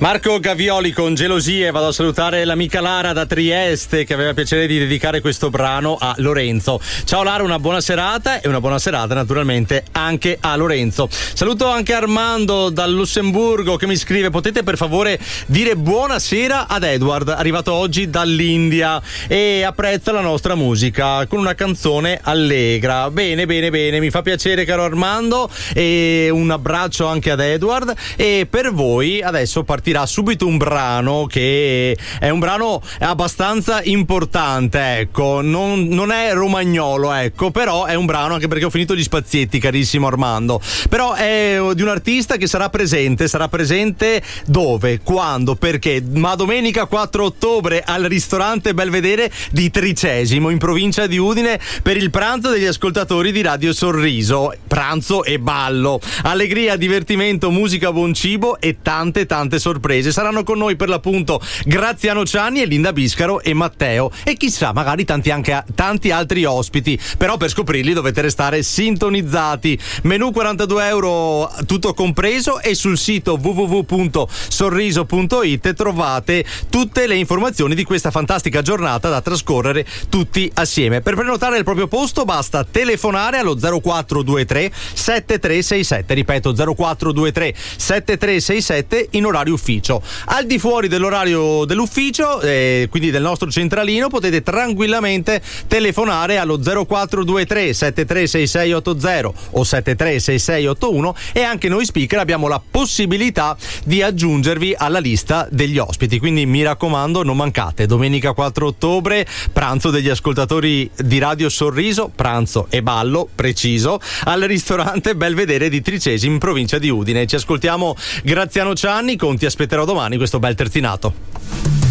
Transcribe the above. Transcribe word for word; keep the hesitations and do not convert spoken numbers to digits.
Marco Gavioli con Gelosie. Vado a salutare l'amica Lara da Trieste che aveva piacere di dedicare questo brano a Lorenzo. Ciao Lara, una buona serata e una buona serata naturalmente anche a Lorenzo. Saluto anche Armando dal Lussemburgo che mi scrive: potete per favore dire buonasera ad Edward, arrivato oggi dall'India e apprezza la nostra musica con una canzone allegra. Bene, bene, bene, mi fa piacere caro Armando, e un abbraccio anche ad Edward. E per voi adesso partirà subito un brano che è un brano abbastanza importante, ecco, non, non è romagnolo, ecco, però è un brano, anche perché ho finito gli spazietti, carissimo Armando, però è di un artista che sarà presente, sarà presente dove, quando, perché? Ma domenica quattro ottobre al ristorante Belvedere di Tricesimo in provincia di Udine per il pranzo degli ascoltatori di Radio Sorriso, pranzo e ballo, allegria, divertimento, musica, buon cibo e tante tante sorprese. Saranno con noi per l'appunto Graziano Ciani e Linda Biscaro e Matteo e chissà magari tanti anche tanti altri ospiti, però per scoprirli dovete restare sintonizzati. Menù quarantadue euro tutto compreso, e sul sito w w w punto sorriso punto i t trovate tutte le informazioni di questa fantastica giornata da trascorrere tutti assieme. Per prenotare il proprio posto basta telefonare allo zero quattro due tre sette tre sei sette, ripeto zero quattro due tre sette tre sei sette in orario ufficio. Al di fuori dell'orario dell'ufficio, eh, quindi del nostro centralino, potete tranquillamente telefonare allo zero quattro due tre sette tre sei sei otto zero o sette tre sei sei otto uno, e anche noi speaker abbiamo la possibilità di aggiungervi alla lista degli ospiti, quindi mi raccomando non mancate. Domenica quattro ottobre pranzo degli ascoltatori di Radio Sorriso, pranzo e ballo preciso al ristorante Belvedere di Tricesimo in provincia di Udine. Ci ascoltiamo Graziano Ciani con Ti aspetterò domani, questo bel terzinato.